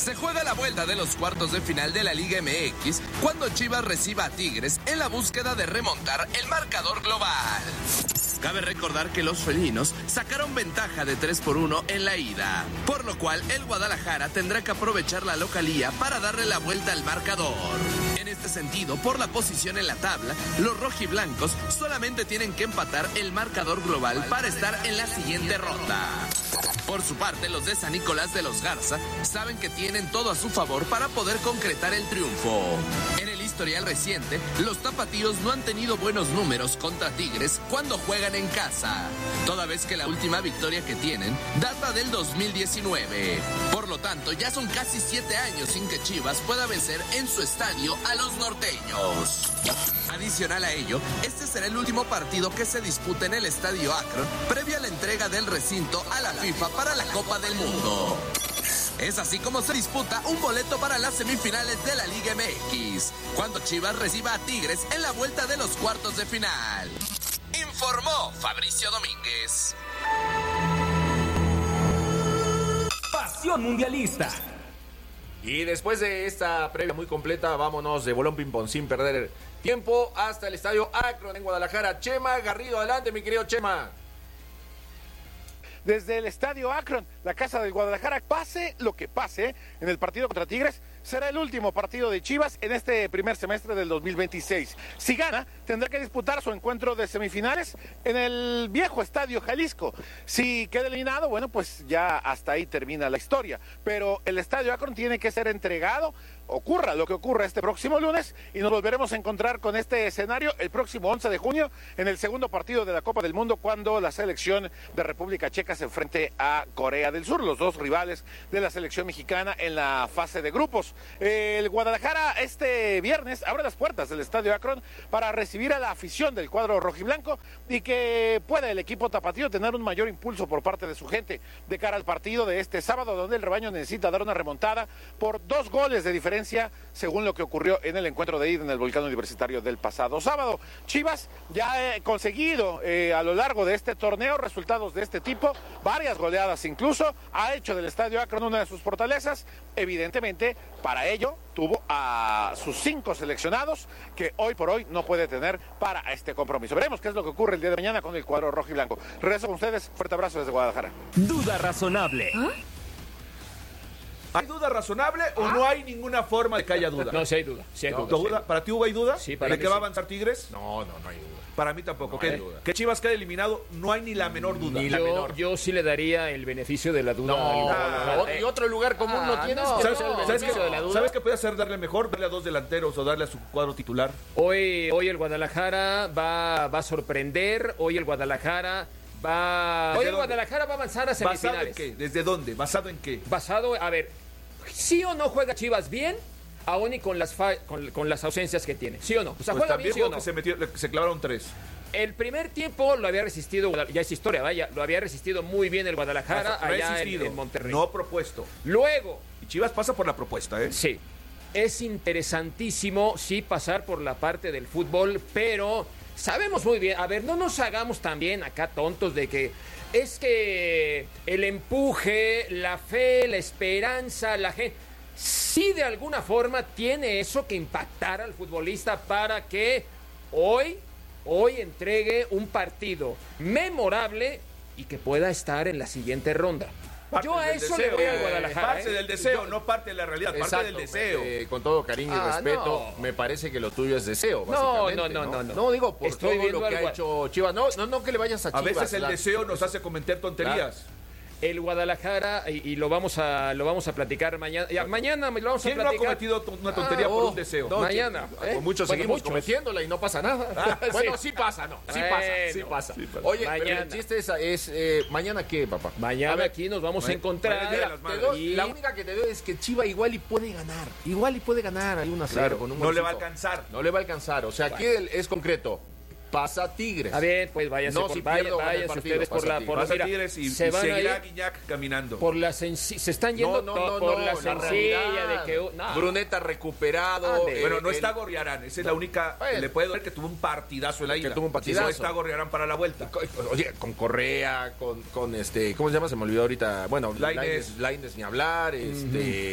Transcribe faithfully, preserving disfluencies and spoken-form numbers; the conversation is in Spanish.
Se juega la vuelta de los cuartos de final de la Liga M X cuando Chivas reciba a Tigres en la búsqueda de remontar el marcador global. Cabe recordar que los felinos sacaron ventaja de tres por uno en la ida, por lo cual el Guadalajara tendrá que aprovechar la localía para darle la vuelta al marcador. En este sentido, por la posición en la tabla, los rojiblancos solamente tienen que empatar el marcador global para estar en la siguiente ronda. Por su parte, los de San Nicolás de los Garza saben que tienen todo a su favor para poder concretar el triunfo. En el historial reciente, los tapatíos no han tenido buenos números contra Tigres cuando juegan en casa, toda vez que la última victoria que tienen data del dos mil diecinueve. Por lo tanto, ya son casi siete años sin que Chivas pueda vencer en su estadio a los norteños. Adicional a ello, este será el último partido que se disputa en el Estadio Akron previo a la entrega del recinto a la FIFA para la Copa del Mundo. Es así como se disputa un boleto para las semifinales de la Liga M X, cuando Chivas reciba a Tigres en la vuelta de los cuartos de final. Informó Fabricio Domínguez. Pasión mundialista. Y después de esta previa muy completa, vámonos de bolón ping-pong sin perder tiempo hasta el Estadio Akron en Guadalajara. Chema Garrido, adelante, mi querido Chema. Desde el Estadio Akron, la casa del Guadalajara, pase lo que pase en el partido contra Tigres, será el último partido de Chivas en este primer semestre del dos mil veintiséis. Si gana, tendrá que disputar su encuentro de semifinales en el viejo Estadio Jalisco. Si queda eliminado, bueno, pues ya hasta ahí termina la historia. Pero el Estadio Akron tiene que ser entregado, ocurra lo que ocurra este próximo lunes, y nos volveremos a encontrar con este escenario el próximo once de junio en el segundo partido de la Copa del Mundo, cuando la selección de República Checa se enfrente a Corea del Sur, los dos rivales de la selección mexicana en la fase de grupos. El Guadalajara este viernes abre las puertas del Estadio Akron para recibir a la afición del cuadro rojiblanco y que pueda el equipo tapatío tener un mayor impulso por parte de su gente de cara al partido de este sábado, donde el rebaño necesita dar una remontada por dos goles de diferencia, según lo que ocurrió en el encuentro de ida en el Volcán Universitario del pasado sábado. Chivas ya ha conseguido eh, a lo largo de este torneo resultados de este tipo, varias goleadas incluso, ha hecho del Estadio Akron una de sus fortalezas. Evidentemente, para ello tuvo a sus cinco seleccionados que hoy por hoy no puede tener para este compromiso. Veremos qué es lo que ocurre el día de mañana con el cuadro rojo y blanco. Regreso con ustedes, fuerte abrazo desde Guadalajara. Duda razonable. ¿Ah? ¿Hay duda razonable o no hay ninguna forma de que haya duda? No, sí hay duda. Sí hay No, duda, ¿duda? sí hay duda. ¿Para ti, Hugo, hay duda? Sí, para ¿De mí que va a sí. avanzar Tigres? No, no, no hay duda. Para mí tampoco. No ¿Qué, hay duda. que Chivas quede eliminado? No hay ni la menor duda. Ni la yo, menor. Yo sí le daría el beneficio de la duda. No, al Guadalajara. no, y otro lugar común Ah, no tienes. no, que ¿sabes- no, sabes ¿Sabes beneficio qué, de la duda? ¿Sabes qué puede hacer darle mejor? Darle a dos delanteros o darle a su cuadro titular. Hoy, hoy el Guadalajara va, va a sorprender. Hoy el Guadalajara va. Hoy ¿Desde el dónde? Guadalajara va a avanzar a ¿Basado en semifinales. qué? ¿Desde dónde? ¿Basado en qué? Basado, a ver, ¿sí o no juega Chivas bien? Aún y con las fa- con, con las ausencias que tiene. ¿Sí o no? O sea, Pues juega también bien, ¿sí o jugó no? que se, metió, se clavaron tres. El primer tiempo lo había resistido, ya es historia, vaya, lo había resistido muy bien el Guadalajara allá en, Resistido, en Monterrey. no propuesto. Luego, Y Chivas pasa por la propuesta, ¿eh? sí, es interesantísimo, sí, pasar por la parte del fútbol, pero sabemos muy bien, a ver, no nos hagamos también acá tontos de que es que el empuje, la fe, la esperanza, la gente, sí de alguna forma tiene eso que impactar al futbolista para que hoy, hoy entregue un partido memorable y que pueda estar en la siguiente ronda. Parte Yo a del eso deseo, le voy al eh, Guadalajara. Parte ¿eh? del deseo, no parte de la realidad, parte Exacto, del deseo. eh, con todo cariño y Ah, respeto, no. me parece que lo tuyo es deseo, No, básicamente. no, no, no, no. No, digo, por Estoy todo viendo lo que algo- ha hecho Chivas. No, no, no que le vayas a A Chivas. veces el la- deseo nos hace cometer tonterías. El Guadalajara, y, y lo vamos a lo vamos a platicar mañana. Ya, mañana lo vamos a ¿Quién no ha platicar. cometido to- una tontería Ah, por oh, un deseo? no, Mañana, que- ¿eh? pues muchos Bueno, seguimos muchos. cometiéndola y no pasa nada. Bueno, sí pasa, no. Sí pasa, sí Bueno, pasa. sí pasa. Oye, Mañana. pero el chiste es, es eh, ¿mañana qué, papá? Mañana A ver, aquí nos vamos a ma- encontrar. mañana es Día de las te Madres. doy- Y- La única que te doy es que Chiva igual y puede ganar. Igual y puede ganar. Hay una Claro, con un no le va a golcito. alcanzar. No le va a alcanzar. O sea, aquí el- es concreto. Pasa Tigres. A ver, pues váyanse No, por, si vaya- pierdo, gana el váyanse partido, ustedes por pasa la Tigres. por la- Pasa mira, Tigres y, se y van a seguirá ir Guiñac caminando. por la senci- se están yendo No, no, no, por no, la la sencilla realidad. de que no. Bruneta recuperado. Ah, de- eh, Bueno, no el- está Gorriarán, esa es la única Bueno. que le puede doler, que tuvo un partidazo en la ida. tuvo un Si partidazo. no está Gorriarán para la vuelta. Co- Oye, con Correa, con, con este, ¿cómo se llama? Se me olvidó ahorita. Bueno, Lainez. Lainez, Lainez ni hablar, este,